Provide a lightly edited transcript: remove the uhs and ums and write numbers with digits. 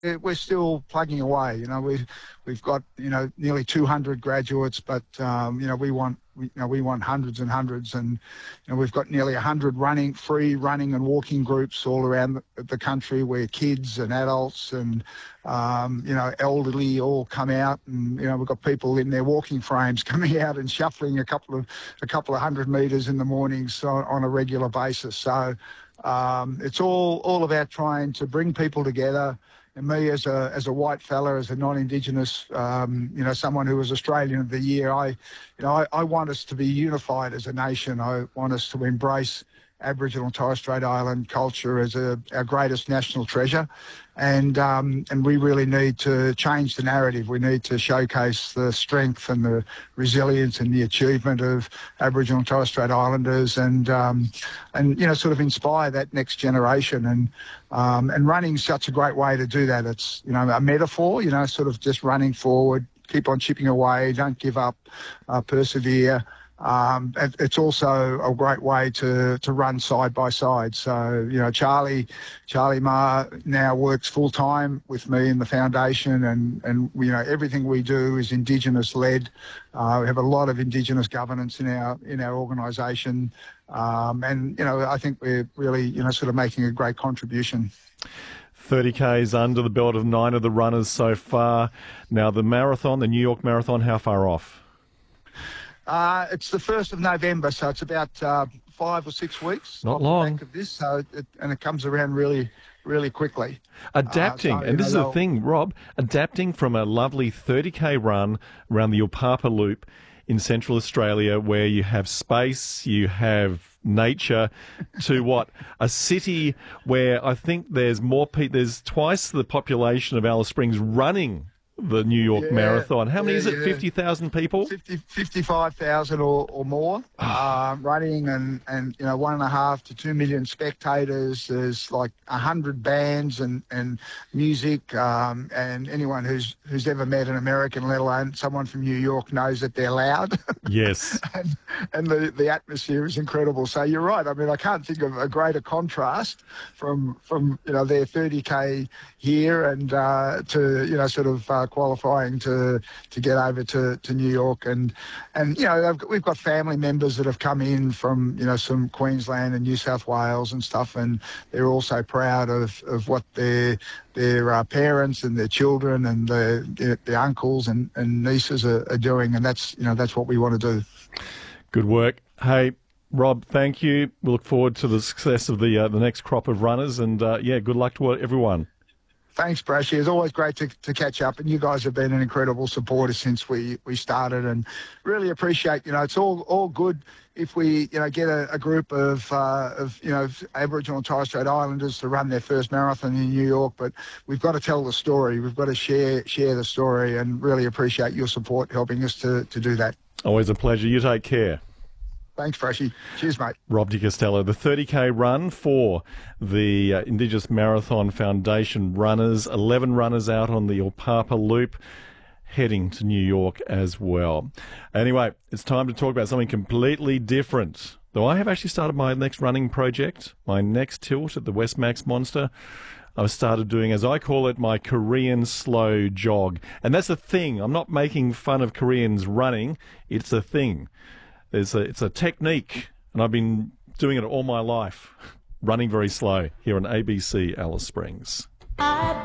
we're still plugging away. We've got nearly 200 graduates, but we want hundreds and hundreds, and we've got nearly 100 free running and walking groups all around the country where kids and adults and elderly all come out, and we've got people in their walking frames coming out and shuffling a couple of 100 metres in the mornings on a regular basis. So it's all about trying to bring people together. And me as a white fella, as a non-Indigenous, someone who was Australian of the Year, I want us to be unified as a nation. I want us to embrace Aboriginal and Torres Strait Island culture as our greatest national treasure, and we really need to change the narrative. We need to showcase the strength and the resilience and the achievement of Aboriginal and Torres Strait Islanders, and sort of inspire that next generation. And running's such a great way to do that. It's a metaphor, sort of just running forward, keep on chipping away, don't give up, persevere. It's also a great way to run side by side. So, Charlie Ma now works full time with me in the foundation, and everything we do is Indigenous led. We have a lot of Indigenous governance in our organisation, and I think we're really sort of making a great contribution. 30Ks under the belt of 9 of the runners so far. Now the marathon, the New York Marathon, how far off? It's the 1st of November, so it's about 5 or 6 weeks. Not long. The back of this, so it comes around really, really quickly. Adapting, and this is the thing, Rob, adapting from a lovely 30K run around the Upapa Loop in Central Australia, where you have space, you have nature, to what? A city where I think there's more people, there's twice the population of Alice Springs running the New York Marathon. How many is it? 50,000 people? 55,000 or more running, and 1.5 to 2 million spectators. There's like 100 bands and music, and anyone who's ever met an American, let alone someone from New York, knows that they're loud. Yes. and the atmosphere is incredible. So you're right. I mean, I can't think of a greater contrast from their 30K here and to sort of qualifying to get over to New York, and we've got family members that have come in from some Queensland and New South Wales and stuff, and they're also proud of what their parents and their children and their uncles and nieces are doing, and that's what we want to do. Good work. Hey, Rob, thank you. We look forward to the success of the next crop of runners, and good luck to everyone. Thanks, Brashy. It's always great to catch up, and you guys have been an incredible supporter since we started, and really appreciate, it's all good if we, get a group of Aboriginal and Torres Strait Islanders to run their first marathon in New York, but we've got to tell the story. We've got to share the story, and really appreciate your support helping us to do that. Always a pleasure. You take care. Thanks, Freshie. Cheers, mate. Rob De Castello, the 30K run for the Indigenous Marathon Foundation runners. 11 runners out on the Upapa Loop, heading to New York as well. Anyway, it's time to talk about something completely different. Though I have actually started my next running project, my next tilt at the Westmax Monster. I've started doing, as I call it, my Korean slow jog. And that's the thing. I'm not making fun of Koreans running. It's a thing. It's a technique, and I've been doing it all my life, running very slow here on ABC Alice Springs.